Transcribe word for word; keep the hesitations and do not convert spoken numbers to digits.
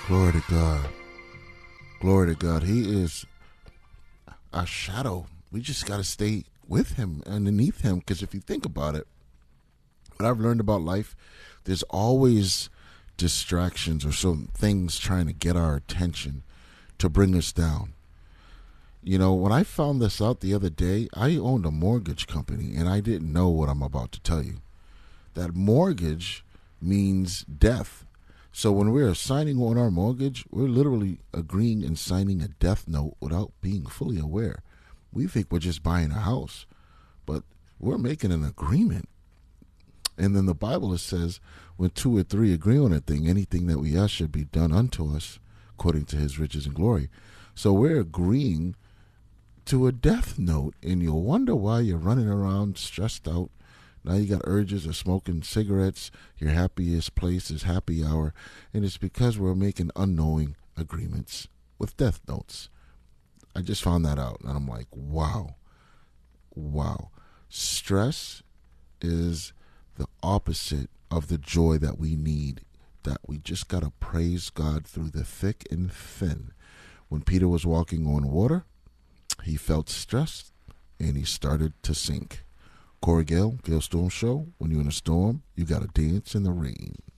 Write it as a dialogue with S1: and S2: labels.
S1: Glory to God. Glory to God. He is our shadow. We just got to stay with him, underneath him, because if you think about it, what I've learned about life, there's always distractions or some things trying to get our attention to bring us down. You know, when I found this out the other day, I owned a mortgage company and I didn't know what I'm about to tell you. That mortgage means death. So when we're signing on our mortgage, we're literally agreeing and signing a death note without being fully aware. We think we're just buying a house, but we're making an agreement. And then the Bible says, when two or three agree on a thing, anything that we ask should be done unto us according to his riches and glory. So we're agreeing to a death note, and you'll wonder why you're running around stressed out. Now you got urges of smoking cigarettes. Your happiest place is happy hour. And it's because we're making unknowing agreements with death notes. I just found that out. And I'm like, wow. Wow. Stress is the opposite of the joy that we need. That we just got to praise God through the thick and thin. When Peter was walking on water, he felt stressed and he started to sink. Corey Gale, Gale Storm Show. When you're in a storm, you got to dance in the rain.